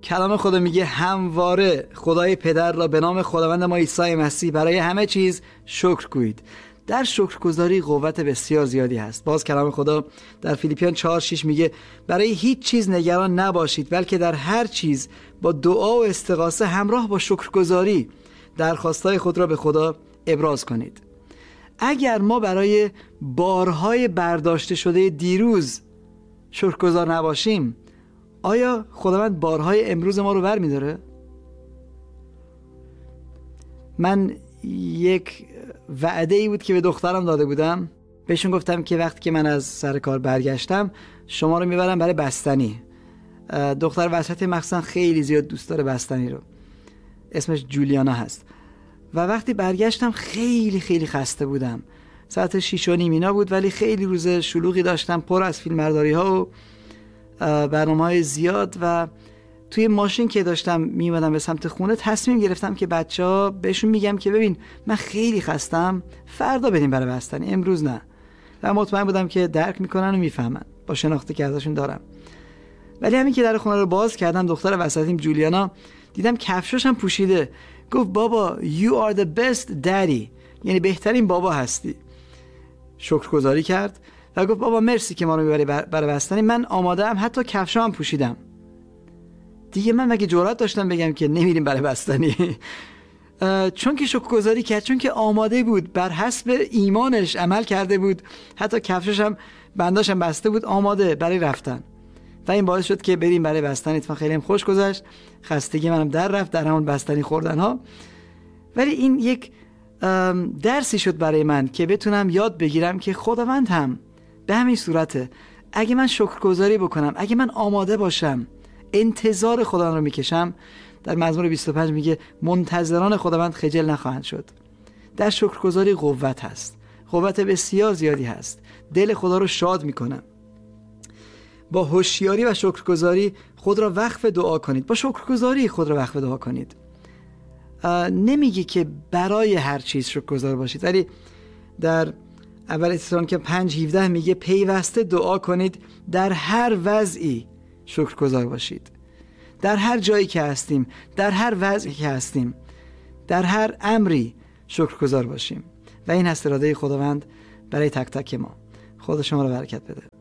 کلام خدا میگه همواره خدای پدر را به نام خداوند ما عیسی مسیح برای همه چیز شکر گویید. در شکرگزاری قوت بسیار زیادی هست. باز کلام خدا در فیلیپیان 4:6 میگه برای هیچ چیز نگران نباشید، بلکه در هر چیز با دعا و استغاثه همراه با شکرگزاری درخواستای خود را به خدا ابراز کنید. اگر ما برای بارهای برداشته شده دیروز شکرگزار نباشیم، آیا خداوند بارهای امروز ما رو برمی‌داره؟ من یک وعده ای بود که به دخترم داده بودم. بهشون گفتم که وقتی که من از سر کار برگشتم شما رو میبرم برای بستنی. دختر وسط مخصوصا خیلی زیاد دوست داره بستنی رو. اسمش جولیانا هست. و وقتی برگشتم خیلی خیلی خسته بودم. ساعت 6:30 اینا بود، ولی خیلی روز شلوغی داشتم، پر از فیلمبرداری ها و برنامه‌های زیاد. و توی ماشین که داشتم میومدم به سمت خونه تصمیم گرفتم که بچه‌ها بهشون میگم که ببین من خیلی خستم، فردا بریم برای بستنی، امروز نه. و مطمئن بودم که درک میکنن و میفهمن با شناختی که ازشون دارم. ولی همین که در خونه رو باز کردم، دختر وسطیم جولیانا دیدم کفشاش هم پوشیده. گفت بابا you are the best daddy، یعنی بهترین بابا هستی. شکرگزاری کرد و گفت بابا مرسی که ما رو میبری برای بستنی، من آماده ام، حتی کفشام پوشیدم. دیگه من مگه جرأت داشتم بگم که نمیریم برای بستنی؟ چون که شکرگزاری کرد، چون که آماده بود، بر حسب ایمانش عمل کرده بود، حتی کفشش هم بنداش هم بسته بود، آماده برای رفتن. و این باعث شد که بریم برای بستنی. اتفاقا خیلی هم خوش گذشت، خستگی منم در رفت در همون بستنی خوردن ها. ولی این یک درسی شد برای من که بتونم یاد بگیرم که خداوند هم به همین صورته. اگه من شکرگزاری بکنم، اگه من آماده باشم، انتظار خداوند رو میکشم. در مزمور 25 میگه منتظران خداوند خجل نخواهند شد. در شکرگزاری قوت هست، قوت بسیار زیادی هست. دل خدا رو شاد میکنم. با هوشیاری و شکرگزاری خود را وقف دعا کنید. با شکرگزاری خود را وقف دعا کنید. نمیگه که برای هر چیز شکرگزار باشید، ولی در اول تسالونیک 5:17 میگه پیوسته دعا کنید، در هر وضعی شکرگزار باشید. در هر جایی که هستیم، در هر وضعی که هستیم، در هر امری شکرگزار باشیم. و این هست اراده خداوند برای تک تک ما. خدا شما را برکت بده.